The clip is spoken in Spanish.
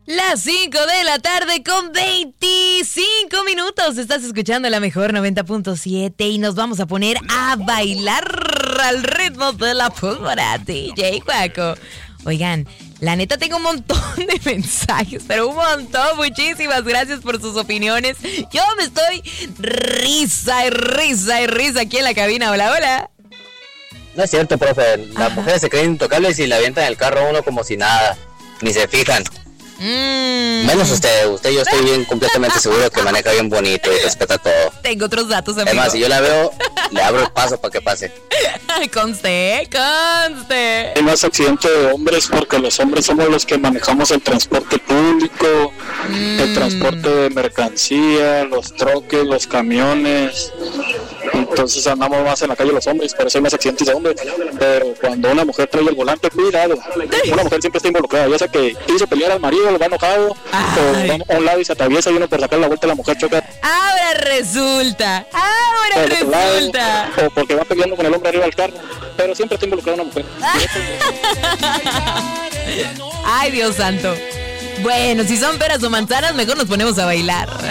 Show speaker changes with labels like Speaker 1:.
Speaker 1: Las 5 de la tarde con 25 minutos. Estás escuchando la mejor 90.7 y nos vamos a poner a bailar al ritmo de la pólvora, DJ Cuaco. Oigan, la neta tengo un montón de mensajes, pero un montón. Muchísimas gracias por sus opiniones. Yo me estoy risa aquí en la cabina. Hola, hola.
Speaker 2: No es cierto, profe. Las mujeres se creen intocables y le avientan el carro a uno como si nada. Ni se fijan. Menos usted y yo estoy bien completamente seguro que maneja bien bonito y respeta todo.
Speaker 1: Tengo otros datos, amigo.
Speaker 2: Además, si yo la veo, le abro el paso para que pase.
Speaker 1: Conste.
Speaker 3: Hay más accidentes de hombres porque los hombres somos los que manejamos el transporte público, el transporte de mercancía, los troques, los camiones. Entonces andamos más en la calle los hombres, por eso hay más accidentes de hombres. Pero cuando una mujer trae el volante, cuidado. Una mujer siempre está involucrada, ya sea que quiso pelear al marido, lo va enojado, o va a un lado y se atraviesa y uno por sacar la vuelta la mujer choca.
Speaker 1: Ahora resulta.
Speaker 3: O porque va peleando con el hombre arriba del carro, pero siempre está involucrada una mujer.
Speaker 1: Ay, Dios santo. Bueno, si son peras o manzanas, mejor nos ponemos a bailar.